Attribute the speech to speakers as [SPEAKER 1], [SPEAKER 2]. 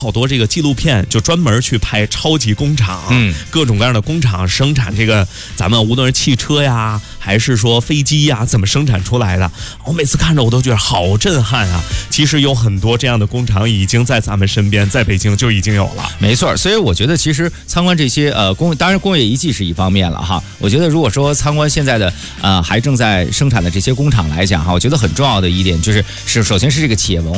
[SPEAKER 1] 好多这个纪录片就专门去拍超级工厂，各种各样的工厂生产这个咱们无论是汽车呀，还是说飞机呀，怎么生产出来的，我每次看着我都觉得好震撼啊！其实有很多这样的工厂已经在咱们身边，在北京就已经有了。
[SPEAKER 2] 没错，所以我觉得其实参观这些当然工业遗迹是一方面了哈。我觉得如果说参观现在的还正在生产的这些工厂来讲哈，我觉得很重要的一点就是首先是这个企业文化。